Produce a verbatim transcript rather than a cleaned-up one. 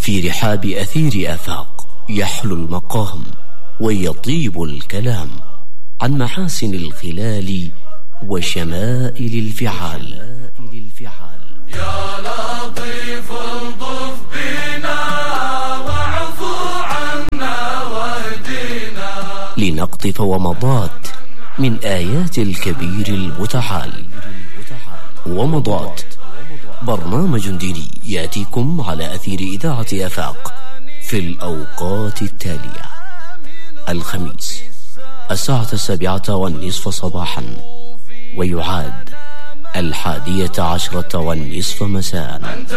في رحاب أثير آفاق يحلو المقام ويطيب الكلام عن محاسن الخلال وشمائل الفعال. يا لطيف الطف بنا واعفو عنا واهدنا لنقطف ومضات من آيات الكبير المتعال. ومضات برنامج ديني يأتيكم على أثير إذاعة آفاق في الأوقات التالية: الخميس الساعة السابعة والنصف صباحا، ويعاد الحادية عشرة والنصف مساء.